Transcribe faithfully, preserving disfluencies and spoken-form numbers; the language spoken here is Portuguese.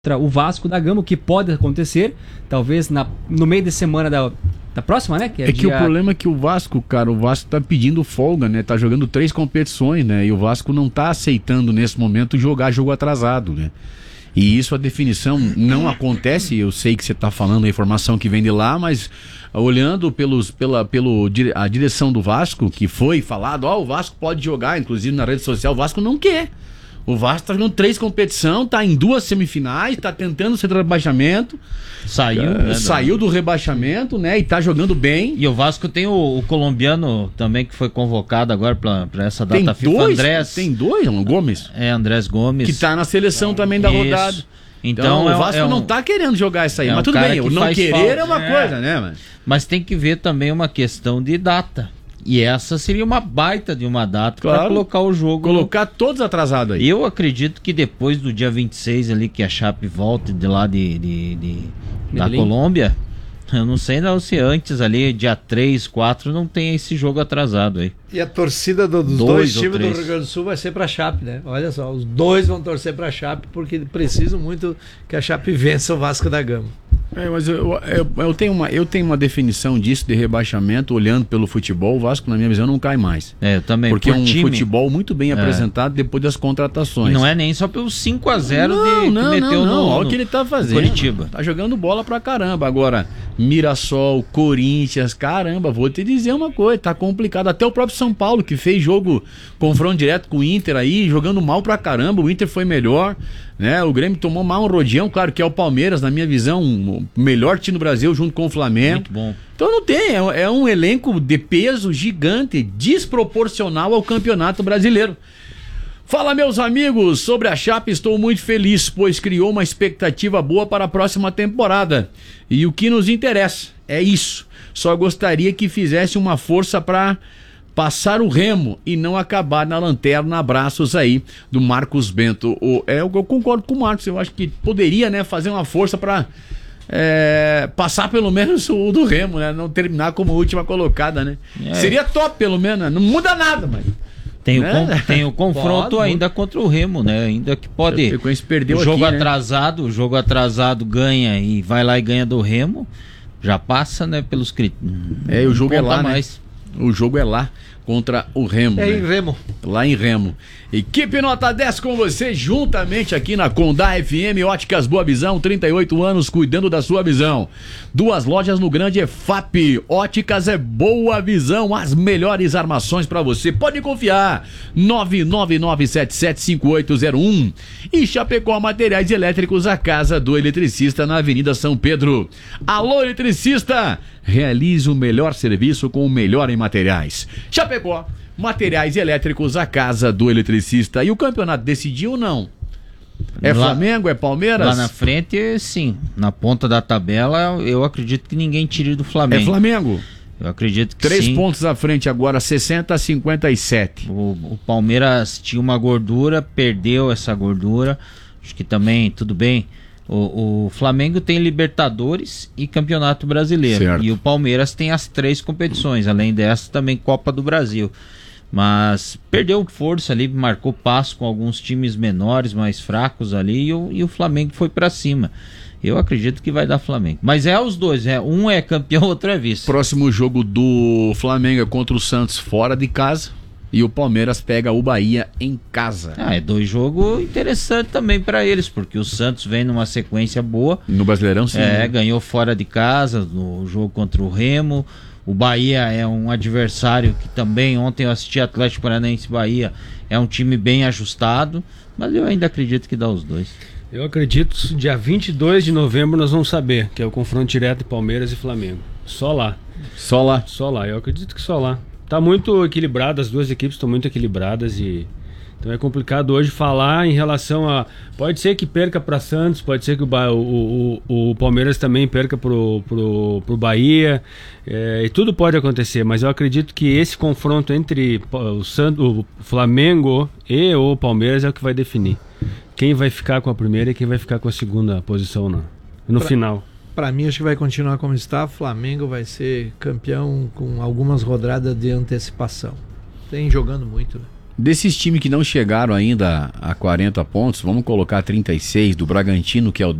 o Vasco da Gama, o que pode acontecer, talvez na, no meio de semana da, da próxima, né? Que é é dia... que o problema é que o Vasco, cara, o Vasco tá pedindo folga, né? Tá jogando três competições, né? E o Vasco não tá aceitando nesse momento jogar jogo atrasado, né? E isso, a definição não acontece. Eu sei que você tá falando a informação que vem de lá, mas olhando pelos, pela pelo, a direção do Vasco, que foi falado, ó, oh, o Vasco pode jogar, inclusive na rede social, o Vasco não quer. O Vasco tá jogando três competições, tá em duas semifinais, tá tentando ser do rebaixamento. Saiu, uh, né? Saiu do rebaixamento, né? E tá jogando bem. E o Vasco tem o, o colombiano também, que foi convocado agora pra, pra essa data tem FIFA. Dois, Andrés. Tem dois, o Gomes. É, Andrés Gomes. Que tá na seleção também da Isso. rodada. Então, então é, o Vasco é um, não tá querendo jogar isso aí. é mas um tudo bem, que o não querer falta. é uma é. coisa, né, mano? Mas tem que ver também uma questão de data. E essa seria uma baita de uma data, claro, para colocar o jogo. Colocar no... todos atrasados aí. Eu acredito que depois do dia vinte e seis ali, que a Chape volta de lá de, de, de da Colômbia, eu não sei não se antes ali, dia três, quatro, não tem esse jogo atrasado aí. E a torcida do, dos dois, dois times do Rio Grande do Sul vai ser pra Chape, né? Olha só, os dois vão torcer pra Chape porque precisam muito que a Chape vença o Vasco da Gama. É, mas eu, eu, eu, tenho uma, eu tenho uma definição disso de rebaixamento, olhando pelo futebol. O Vasco, na minha visão, não cai mais. É, eu também. Porque é um time, futebol muito bem é. apresentado depois das contratações. E não é nem só pelo cinco a zero não, de, não, que meteu não, não. no, Olha o que ele tá fazendo. Curitiba. Tá jogando bola pra caramba. Agora, Mirassol, Corinthians, caramba, vou te dizer uma coisa, tá complicado. Até o próprio São Paulo, que fez jogo, confronto direto com o Inter aí, jogando mal pra caramba. O Inter foi melhor, né? O Grêmio tomou mal um rodeão, claro que é o Palmeiras, na minha visão, o melhor time do Brasil junto com o Flamengo. Muito bom. Então não tem, é, é um elenco de peso gigante, desproporcional ao Campeonato Brasileiro. Fala, meus amigos, sobre a Chape estou muito feliz, pois criou uma expectativa boa para a próxima temporada. E o que nos interessa é isso. Só gostaria que fizesse uma força para passar o remo e não acabar na lanterna. Abraços aí do Marcos Bento. O, é, eu concordo com o Marcos, eu acho que poderia, né, fazer uma força para é, passar pelo menos o do remo, né, não terminar como última colocada, né. É. Seria top pelo menos, não muda nada, mas... Tem, né? o, com, tem o confronto pode, ainda contra o Remo, né? Ainda que pode. Perdeu o jogo aqui, atrasado, né? O jogo atrasado ganha e vai lá e ganha do Remo, já passa, né? Pelos critérios. É, o jogo é lá, mais. Né? O jogo é lá contra o Remo. É, né? em Remo. Lá em Remo. Equipe Nota dez com você, juntamente aqui na Condá F M, Óticas Boa Visão, trinta e oito anos cuidando da sua visão. Duas lojas no Grande E F A P. Óticas é Boa Visão, as melhores armações para você. Pode confiar. nove nove nove sete sete cinco oito zero um. E Chapecó Materiais Elétricos, a casa do eletricista na Avenida São Pedro. Alô, eletricista! Realize o melhor serviço com o melhor em materiais. Chapecó Materiais Elétricos, a casa do eletricista. E o campeonato decidiu ou não? É lá, Flamengo, é Palmeiras? Lá na frente, sim. Na ponta da tabela, eu acredito que ninguém tire do Flamengo. É Flamengo? Eu acredito que Três sim. pontos à frente agora, sessenta a cinquenta e sete. O, o Palmeiras tinha uma gordura, perdeu essa gordura. Acho que também, tudo bem. O, o Flamengo tem Libertadores e Campeonato Brasileiro. Certo. E o Palmeiras tem as três competições. Além dessa, também Copa do Brasil. Mas perdeu força ali, marcou passo com alguns times menores, mais fracos ali, e o, e o Flamengo foi pra cima. Eu acredito que vai dar Flamengo. Mas é os dois, é, um é campeão, outro é vice. Próximo jogo do Flamengo é contra o Santos fora de casa, e o Palmeiras pega o Bahia em casa. Ah, é dois jogos interessantes também pra eles, porque o Santos vem numa sequência boa. No Brasileirão, sim. É, né? ganhou fora de casa no jogo contra o Remo. O Bahia é um adversário que também, ontem eu assisti Atlético Paranaense Bahia, é um time bem ajustado, mas eu ainda acredito que dá os dois. Eu acredito que dia vinte e dois de novembro nós vamos saber, que é o confronto direto de Palmeiras e Flamengo. Só lá. Só lá? Só lá, eu acredito que só lá. Tá muito equilibrado, as duas equipes estão muito equilibradas e... Então é complicado hoje falar em relação a... Pode ser que perca para Santos, pode ser que o, ba... o, o, o Palmeiras também perca pro, pro, pro Bahia, é, e tudo pode acontecer, mas eu acredito que esse confronto entre o, Santos, o Flamengo e o Palmeiras é o que vai definir quem vai ficar com a primeira e quem vai ficar com a segunda posição no, no pra, final. Para mim, acho que vai continuar como está. O Flamengo vai ser campeão com algumas rodadas de antecipação. Tem jogando muito, né? Desses times que não chegaram ainda a quarenta pontos, vamos colocar trinta e seis do Bragantino, que é o